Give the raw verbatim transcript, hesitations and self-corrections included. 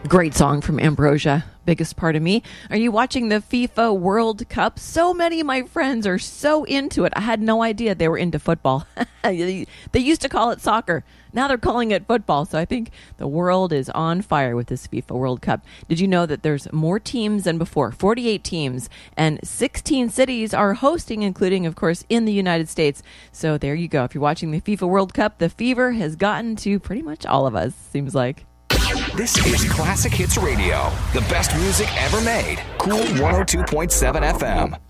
Great song from Ambrosia, Biggest Part of Me. Are you watching the FIFA World Cup? So many of my friends are so into it. I had no idea they were into football. They used to call it soccer. Now they're calling it football. So I think the world is on fire with this FIFA World Cup. Did you know that there's more teams than before? forty-eight teams and sixteen cities are hosting, including, of course, in the United States. So there you go. If you're watching the FIFA World Cup, the fever has gotten to pretty much all of us, seems like. This is Classic Hits Radio, the best music ever made. Cool one oh two point seven F M.